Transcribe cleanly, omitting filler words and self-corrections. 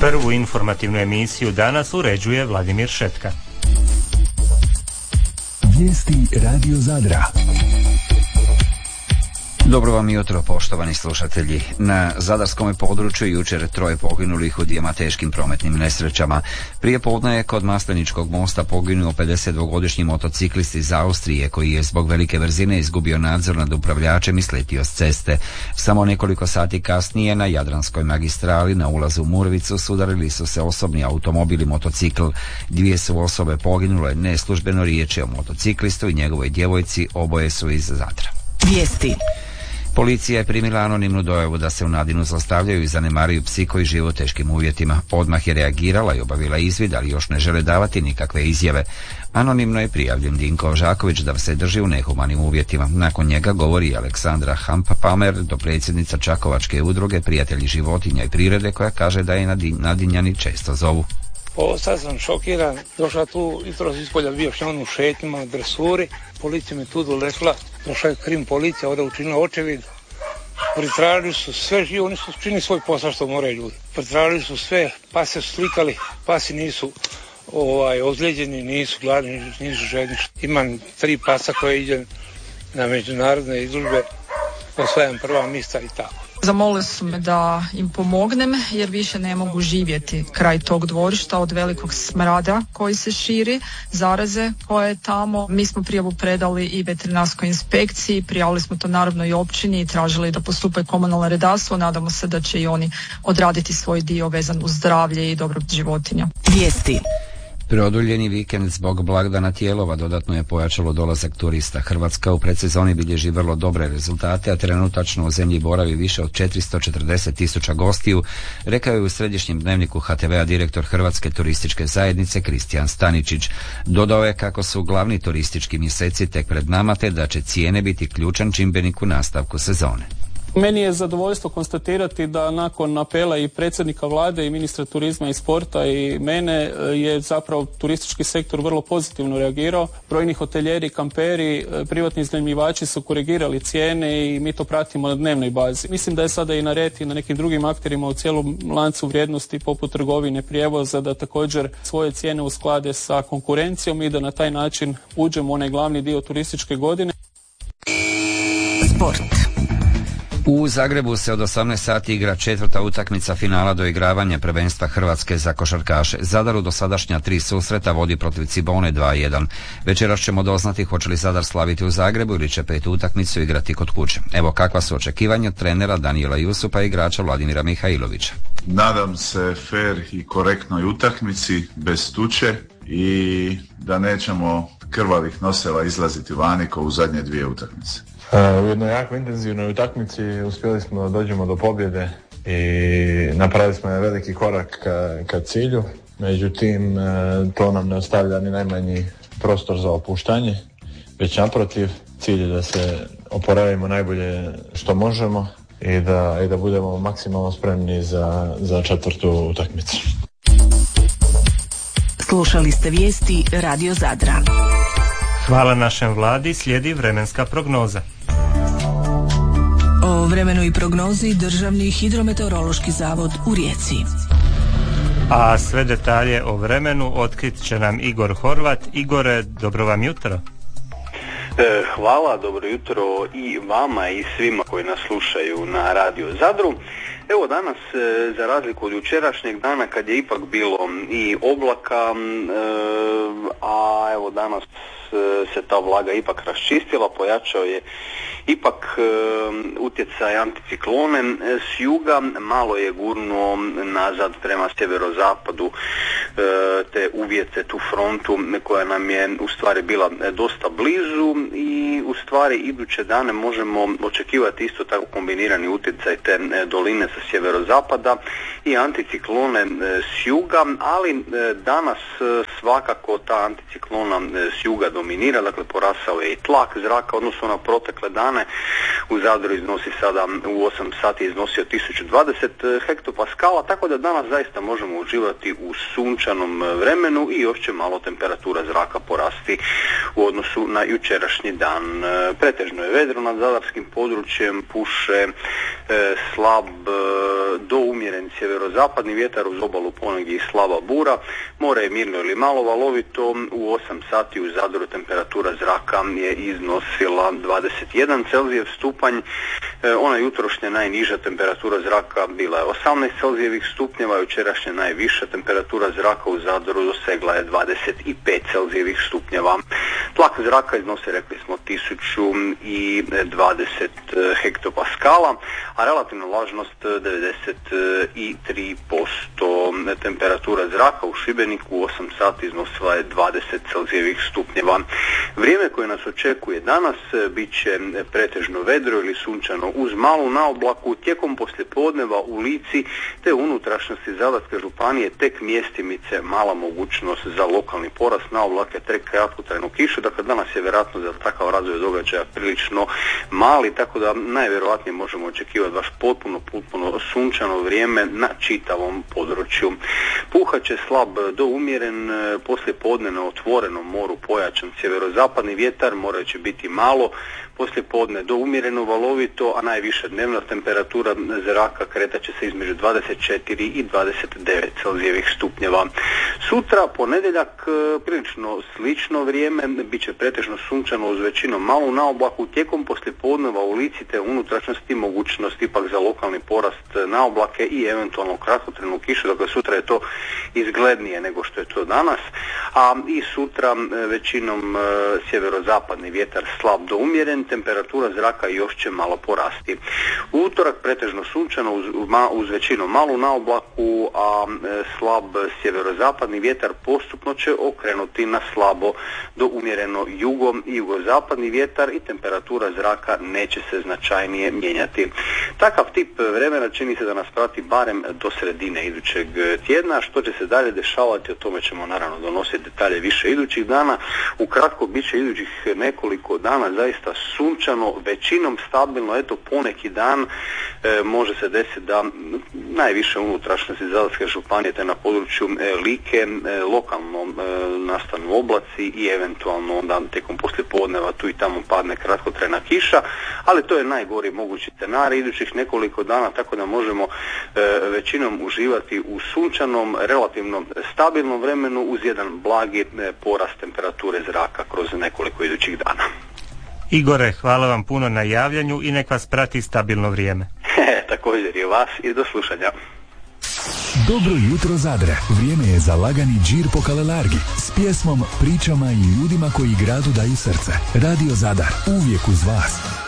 Prvu informativnu emisiju danas uređuje Vladimir Šetka. Vijesti Radio Zadra. Dobro vam jutro, poštovani slušatelji. Na zadarskom području jučer 3 poginulih u dvijema teškim prometnim nesrećama. Prije podne je kod Masleničkog mosta poginuo 52-godišnji motociklist iz Austrije koji je zbog velike brzine izgubio nadzor nad upravljačem i sletio s ceste. Samo nekoliko sati kasnije na Jadranskoj magistrali na ulazu u Murvicu sudarili su se osobni automobil i motocikl. 2 su osobe poginule, neslužbeno riječ je o motociklistu i njegovoj djevojci, oboje su iz Zadra. Vijesti. Policija je primila anonimnu dojavu da se u Nadinu zlostavljaju i zanemaruju psi koji žive u teškim uvjetima. Odmah je reagirala i obavila izvid, ali još ne žele davati nikakve izjave. Anonimno je prijavljen Dinko Žaković da se drži u nehumanim uvjetima. Nakon njega govori Aleksandra Hampapamer, dopredsjednica Čakovačke udruge Prijatelji životinja i prirode, koja kaže da je Nadinjani često zovu. Sad sam šokiran, došla tu, jutros ispolja bio šan u šetnjima, dresuri, policija me tu dolešla, došla je krim policija, ovdje učinila očevid, pritražili su sve živo, oni su činili svoj posao što moraju ljudi. Pritražili su sve, pase su slikali, pasi nisu ozlijeđeni, nisu gladni, nisu žedni. Imam 3 pasa koje idem na međunarodne izložbe, osvajam prva mjesta i tako. Zamolili su me da im pomognem jer više ne mogu živjeti kraj tog dvorišta od velikog smrada koji se širi, zaraze koje je tamo. Mi smo prijavu predali i veterinarskoj inspekciji, prijavili smo to naravno i općini i tražili da postupe komunalno redarstvo. Nadamo se da će i oni odraditi svoj dio vezan uz zdravlje i dobrobit životinja. Vijesti. Produljeni vikend zbog blagdana Tijelova dodatno je pojačalo dolazak turista. Hrvatska u predsezoni bilježi vrlo dobre rezultate, a trenutačno u zemlji boravi više od 440.000 gostiju, rekao je u središnjem dnevniku HTV-a direktor Hrvatske turističke zajednice Kristijan Staničić. Dodao je kako su glavni turistički mjeseci tek pred nama, te da će cijene biti ključan čimbenik u nastavku sezone. Meni je zadovoljstvo konstatirati da nakon apela i predsjednika vlade i ministra turizma i sporta i mene je zapravo turistički sektor vrlo pozitivno reagirao. Brojni hotelijeri, kamperi, privatni iznajmljivači su korigirali cijene i mi to pratimo na dnevnoj bazi. Mislim da je sada i na red i na nekim drugim akterima u cijelom lancu vrijednosti poput trgovine, prijevoza da također svoje cijene usklade sa konkurencijom i da na taj način uđemo u onaj glavni dio turističke godine. Sport. U Zagrebu se od 18 sati igra 4. utakmica finala doigravanja prvenstva Hrvatske za košarkaše. Zadar u dosadašnja 3 susreta vodi protiv Cibone 2-1. Večeras ćemo doznati hoće li Zadar slaviti u Zagrebu ili će 5. utakmicu igrati kod kuće. Evo kakva su očekivanja trenera Danijela Jusupa i igrača Vladimira Mihajlovića. Nadam se fer i korektnoj utakmici, bez tuče i da nećemo krvavih noseva izlaziti vani kao u zadnje 2 utakmice. U jednoj jako intenzivnoj utakmici uspjeli smo da dođemo do pobjede i napravili smo veliki korak ka cilju. Međutim, to nam ne ostavlja ni najmanji prostor za opuštanje, već naprotiv, cilj je da se oporavimo najbolje što možemo i da budemo maksimalno spremni za 4. utakmicu. Slušali ste vijesti Radio Zadra. Hvala našem vladi, slijedi vremenska prognoza. O vremenu i prognozi Državni hidrometeorološki zavod u Rijeci. A sve detalje o vremenu otkrit će nam Igor Horvat. Igore, dobro vam jutro. Hvala, dobro jutro i vama i svima koji nas slušaju na Radio Zadru. Evo danas, za razliku od jučerašnjeg dana kad je ipak bilo i oblaka, a evo danas se ta vlaga ipak raščistila, pojačao je ipak utjecaj anticiklone s juga, malo je gurnuo nazad prema sjeverozapadu te uvjete, tu frontu koja nam je u stvari bila dosta blizu i u stvari iduće dane možemo očekivati isto tako kombinirani utjecaj te doline sa sjeverozapada i anticiklone s juga, ali danas svakako ta anticiklona s juga dominira dominira, dakle porasao je i tlak zraka, odnosno na protekle dane u Zadru iznosi sada u 8 sati iznosio 1020 hektopaskala, tako da danas zaista možemo uživati u sunčanom vremenu i još će malo temperatura zraka porasti u odnosu na jučerašnji dan. Pretežno je vedro nad zadarskim područjem, puše slab do umjeren sjeverozapadni vjetar, uz obalu ponegdje i slaba bura. More je mirno ili malo valovito, u 8 sati u Zadru temperatura zraka je iznosila 21 Celzijev stupanj, ona jutrošnja najniža temperatura zraka bila je 18 Celzijevih stupnjeva, jučerašnja najviša temperatura zraka u Zadru dosegla je 25 Celzijevih stupnjeva. Tlak zraka iznosi, rekli smo, 1020 hektopaskala, a relativna vlažnost 93%. Temperatura zraka u Šibeniku u 8 sati iznosila je 20 Celzijevih stupnjeva. Vrijeme koje nas očekuje danas bit će pretežno vedro ili sunčano uz malu naoblaku, tijekom poslijepodneva u Lici te unutrašnjosti Zadarske županije tek mjestimice mala mogućnost za lokalni porast naoblake te kratkotrajnu kišu. Dakle, danas je vjerojatno za takav razvoj događaja prilično mali, tako da najvjerojatnije možemo očekivati baš potpuno sunčano vrijeme na čitavom području. Puhat će slab do umjeren, poslijepodne na otvorenom moru pojačan sjeverozapadni vjetar, more će biti malo, poslijepodne do umjereno valovito, a najviša dnevna temperatura zraka kretat će se između 24 i 29 Celzijevih stupnjeva. Sutra, ponedjeljak, prilično slično vrijeme, bit će pretežno sunčano uz većinom malu naoblaku, tijekom poslijepodneva u Lici te unutrašnjosti mogućnost ipak za lokalni porast naoblake i eventualno kratkotrajnu kišu, dakle sutra je to izglednije nego što je to danas, a i sutra većinom sjeverozapadni vjetar slab do umjeren, temperatura zraka još će malo porasti. U utorak pretežno sunčano uz većinom malu naoblaku, a slab sjeverozapadni vjetar postupno će okrenuti na slabo do umjereno jugozapadni vjetar i temperatura zraka neće se značajnije mijenjati. Takav tip vremena čini se da nas prati barem do sredine idućeg tjedna. Što će se dalje dešavati, o tome ćemo naravno donositi detalje više idućih dana. Ukratko, bit će idućih nekoliko dana zaista sunčano, većinom stabilno, eto poneki dan može se desiti da najviše unutrašnjosti Zadarske županije te na području Like lokalno nastanu oblaci i eventualno onda tijekom poslijepodneva tu i tamo padne kratkotrajna kiša, ali to je najgori mogući scenarij idućih nekoliko dana, tako da možemo većinom uživati u sunčanom, relativno stabilnom vremenu uz jedan blagi porast temperature zraka kroz nekoliko idućih dana. Igore, hvala vam puno na javljanju i nek vas prati stabilno vrijeme. Također i vas i do slušanja. Dobro jutro Zadre, vrijeme je za lagani džir po Kalelargi s pjesmom, pričama i ljudima koji gradu daju srce. Radio Zadar, uvijek uz vas.